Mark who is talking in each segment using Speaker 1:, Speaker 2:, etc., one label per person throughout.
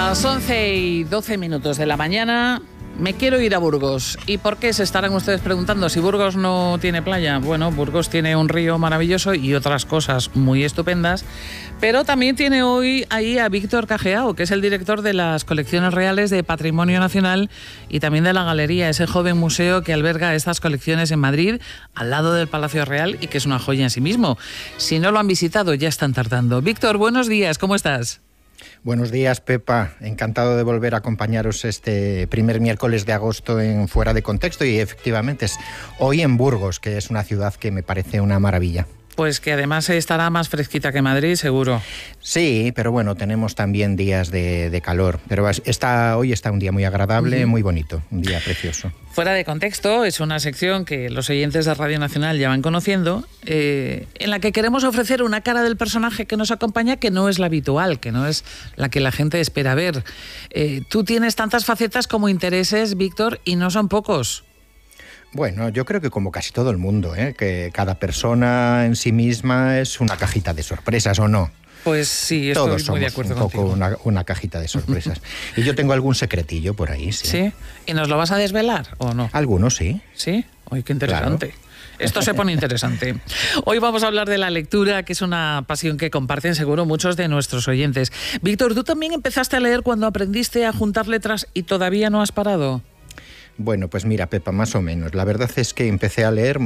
Speaker 1: Las 11:12 de la mañana. Me quiero ir a Burgos. ¿Y por qué? Se estarán ustedes preguntando si Burgos no tiene playa. Bueno, Burgos tiene un río maravilloso y otras cosas muy estupendas, pero también tiene hoy ahí a Víctor Cajeao, que es el director de las colecciones reales de Patrimonio Nacional y también de la Galería, ese joven museo que alberga estas colecciones en Madrid, al lado del Palacio Real, y que es una joya en sí mismo. Si no lo han visitado, ya están tardando. Víctor, buenos días, ¿cómo estás?
Speaker 2: Buenos días, Pepa. Encantado de volver a acompañaros este primer miércoles de agosto en Fuera de Contexto, y efectivamente es hoy en Burgos, que es una ciudad que me parece una maravilla.
Speaker 1: Pues que además estará más fresquita que Madrid, seguro.
Speaker 2: Sí, pero bueno, tenemos también días de calor. Pero hoy está un día muy agradable, muy bonito, un día precioso.
Speaker 1: Fuera de Contexto es una sección que los oyentes de Radio Nacional ya van conociendo, en la que queremos ofrecer una cara del personaje que nos acompaña que no es la habitual, que no es la que la gente espera ver. Tú tienes tantas facetas como intereses, Víctor, y no son pocos.
Speaker 2: Bueno, yo creo que como casi todo el mundo, que cada persona en sí misma es una cajita de sorpresas, ¿o no?
Speaker 1: Pues sí, estoy
Speaker 2: Todos
Speaker 1: muy de acuerdo contigo.
Speaker 2: Todos somos un poco una cajita de sorpresas. Y yo tengo algún secretillo por ahí, sí.
Speaker 1: ¿Sí? ¿Y nos lo vas a desvelar o no?
Speaker 2: Algunos, sí.
Speaker 1: ¿Sí? ¡Ay, qué interesante! Claro. Esto se pone interesante. Hoy vamos a hablar de la lectura, que es una pasión que comparten seguro muchos de nuestros oyentes. Víctor, ¿tú también empezaste a leer cuando aprendiste a juntar letras y todavía no has parado?
Speaker 2: Bueno, pues mira, Pepa, más o menos. La verdad es que empecé a leer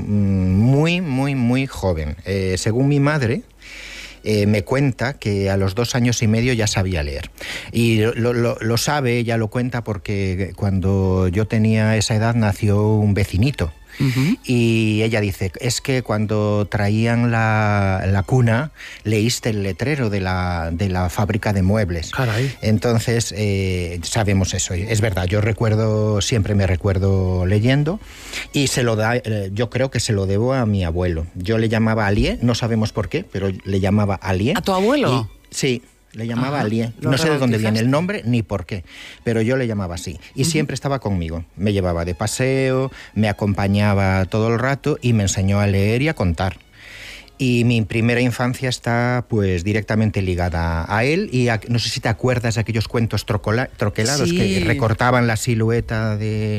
Speaker 2: muy joven. Según mi madre, me cuenta que a los 2 años y medio ya sabía leer. Y lo sabe, ella lo cuenta porque cuando yo tenía esa edad nació un vecinito. Y ella dice, es que cuando traían la cuna leíste el letrero de la fábrica de muebles.
Speaker 1: Caray.
Speaker 2: Entonces sabemos eso, es verdad. Yo siempre me recuerdo leyendo, y yo creo que se lo debo a mi abuelo. Yo le llamaba Alié, no sabemos por qué, pero le llamaba Alié.
Speaker 1: ¿A tu abuelo?
Speaker 2: Sí. Le llamaba Alié. No sé de dónde viene el nombre ni por qué, pero yo le llamaba así. Y siempre estaba conmigo. Me llevaba de paseo, me acompañaba todo el rato y me enseñó a leer y a contar. Y mi primera infancia está pues directamente ligada a él, y no sé si te acuerdas de aquellos cuentos troquelados, sí, que recortaban la silueta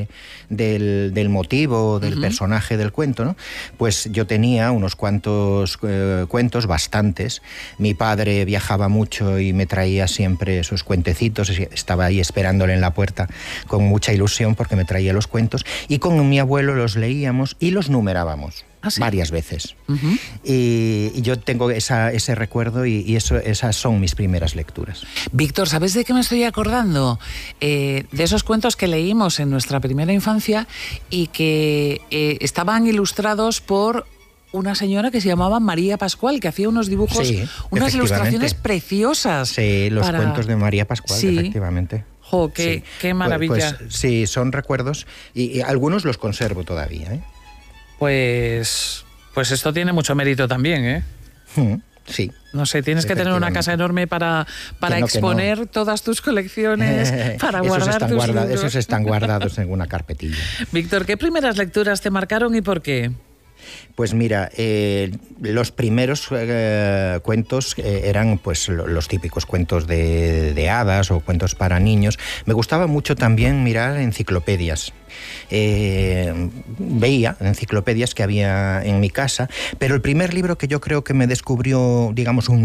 Speaker 2: del motivo, del personaje del cuento, ¿no? Pues yo tenía unos cuantos cuentos, bastantes. Mi padre viajaba mucho y me traía siempre sus cuentecitos, estaba ahí esperándole en la puerta con mucha ilusión porque me traía los cuentos, y con mi abuelo los leíamos y los numerábamos. ¿Ah, sí? Varias veces. Y yo tengo ese recuerdo, y esas son mis primeras lecturas.
Speaker 1: Víctor, ¿sabes de qué me estoy acordando? De esos cuentos que leímos en nuestra primera infancia y que estaban ilustrados por una señora que se llamaba María Pascual, que hacía unos dibujos, sí, unas ilustraciones preciosas.
Speaker 2: Sí, los cuentos de María Pascual, sí, efectivamente.
Speaker 1: ¡Jo, qué maravilla!
Speaker 2: Pues sí, son recuerdos, y algunos los conservo todavía, ¿eh?
Speaker 1: Pues esto tiene mucho mérito también, ¿eh?
Speaker 2: Sí.
Speaker 1: No sé, tienes que tener una casa enorme para exponer todas tus colecciones, para guardar tus libros.
Speaker 2: Esos están guardados en una carpetilla.
Speaker 1: Víctor, ¿qué primeras lecturas te marcaron y por qué?
Speaker 2: Pues mira, los primeros cuentos eran pues los típicos cuentos de hadas o cuentos para niños. Me gustaba mucho también mirar enciclopedias. Veía enciclopedias que había en mi casa, pero el primer libro que yo creo que me descubrió, digamos, un